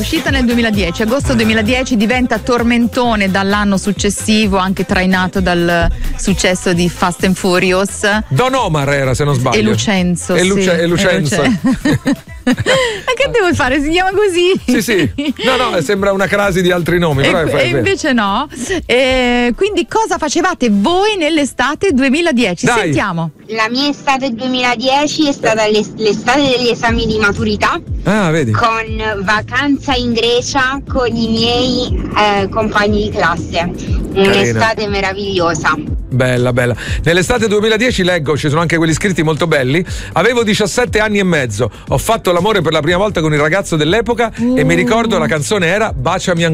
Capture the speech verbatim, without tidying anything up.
uscita nel duemiladieci, agosto duemiladieci, diventa tormentone dall'anno successivo, anche trainato dal successo di Fast and Furious. Don Omar era, se non sbaglio. E Lucenzo. E, Luce- sì, e Lucenzo. E Luce- Ma che devo fare? Si chiama così? Sì, sì. No, no, sembra una crasi di altri nomi. E, però è, e invece no. E quindi cosa facevate voi nell'estate duemiladieci? Dai. Sentiamo. La mia estate duemiladieci è stata l'es- l'estate degli esami di maturità. Ah, vedi. Con vacanza in Grecia con i miei eh, compagni di classe. Un'estate meravigliosa. Bella, bella. Nell'estate duemiladieci, leggo, ci sono anche quelli scritti molto belli. Avevo diciassette anni e mezzo. Ho fatto l'amore per la prima volta con il ragazzo dell'epoca uh. e mi ricordo la canzone era Baciami ancora.